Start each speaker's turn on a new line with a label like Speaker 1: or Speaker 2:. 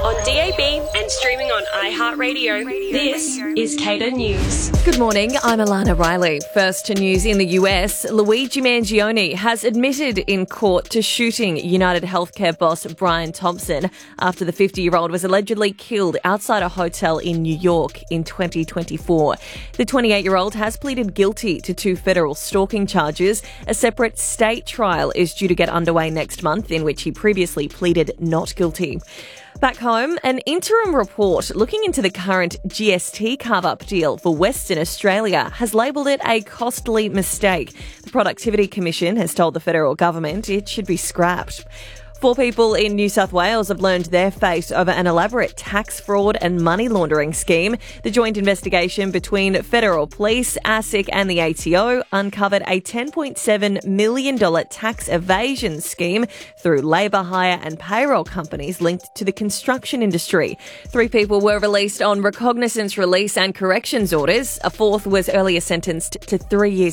Speaker 1: On DAB and streaming on iHeartRadio, this is Cato News.
Speaker 2: Good morning, I'm Alana Riley. First to news in the US, Luigi Mangione has admitted in court to shooting United Healthcare boss Brian Thompson after the 50-year-old was allegedly killed outside a hotel in New York in 2024. The 28-year-old has pleaded guilty to 2 federal stalking charges. A separate state trial is due to get underway next month, in which he previously pleaded not guilty. Back home, an interim report looking into the current GST carve-up deal for Western Australia has labelled it a costly mistake. The Productivity Commission has told the federal government it should be scrapped. 4 people in New South Wales have learned their fate over an elaborate tax fraud and money laundering scheme. The joint investigation between federal police, ASIC and the ATO uncovered a $10.7 million tax evasion scheme through labour hire and payroll companies linked to the construction industry. 3 people were released on recognizance release and corrections orders. A 4th was earlier sentenced to 3 years